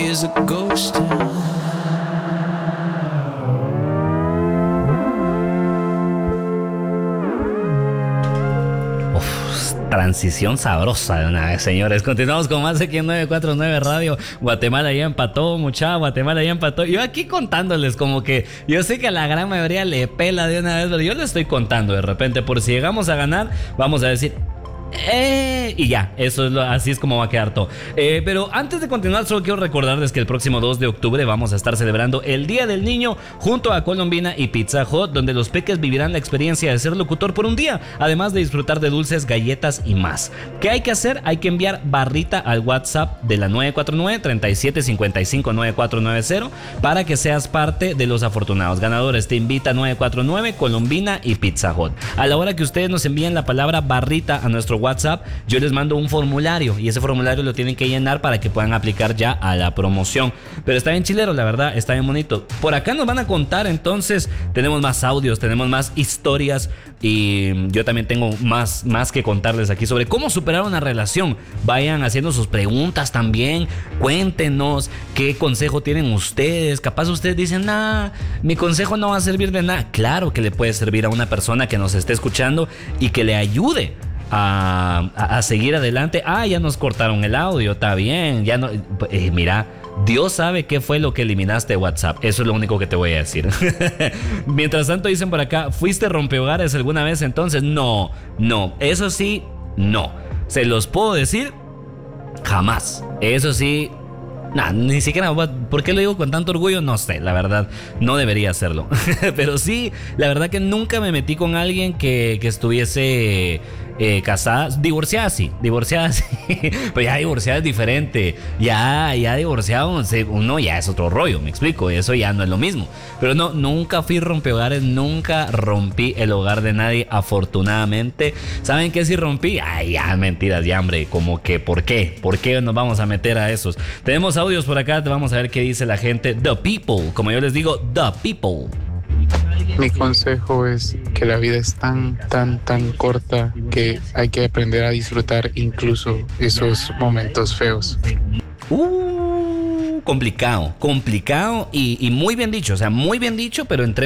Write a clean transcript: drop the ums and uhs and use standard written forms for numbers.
is a ghost town. Transición sabrosa de una vez, señores. Continuamos con más aquí en 949 Radio. Guatemala ya empató, mucha. Guatemala ya empató. Yo aquí contándoles como que yo sé que a la gran mayoría le pela de una vez, pero yo le estoy contando de repente por si llegamos a ganar, vamos a decir y ya, así es como va a quedar todo. Pero antes de continuar, solo quiero recordarles que el próximo 2 de octubre vamos a estar celebrando el Día del Niño junto a Colombina y Pizza Hut, donde los peques vivirán la experiencia de ser locutor por un día, además de disfrutar de dulces, galletas y más. ¿Qué hay que hacer? Hay que enviar barrita al WhatsApp de la 949-3755-9490 para que seas parte de los afortunados ganadores. Te invita 949, Colombina y Pizza Hut. A la hora que ustedes nos envíen la palabra barrita a nuestro WhatsApp, yo les mando un formulario y ese formulario lo tienen que llenar para que puedan aplicar ya a la promoción. Pero está bien chilero, la verdad, está bien bonito. Por acá nos van a contar, entonces tenemos más audios, tenemos más historias y yo también tengo más que contarles aquí sobre cómo superar una relación. Vayan haciendo sus preguntas también, cuéntenos qué consejo tienen ustedes. Capaz ustedes dicen, mi consejo no va a servir de nada. Claro que le puede servir a una persona que nos esté escuchando y que le ayude a seguir adelante. Ya nos cortaron el audio, está bien, ya no, mira, Dios sabe qué fue lo que eliminaste de WhatsApp. Eso es lo único que te voy a decir. Mientras tanto dicen por acá, ¿fuiste rompehogares alguna vez entonces? No, eso sí, no. Se los puedo decir, jamás. Eso sí, ni siquiera, ¿por qué lo digo con tanto orgullo? No sé, la verdad, no debería hacerlo. Pero sí, la verdad que nunca me metí con alguien que estuviese casada, divorciada sí, pero ya divorciada es diferente, ya divorciado, uno ya es otro rollo, me explico, eso ya no es lo mismo. Pero no, nunca fui rompehogares, nunca rompí el hogar de nadie, afortunadamente. ¿Saben qué sí rompí? Ya, mentiras, ya, hombre, como que, ¿por qué nos vamos a meter a esos? Tenemos audios por acá, vamos a ver qué dice la gente. The people, como yo les digo, the people. Mi consejo es que la vida es tan corta que hay que aprender a disfrutar incluso esos momentos feos. Complicado y muy bien dicho, o sea, muy bien dicho, pero entre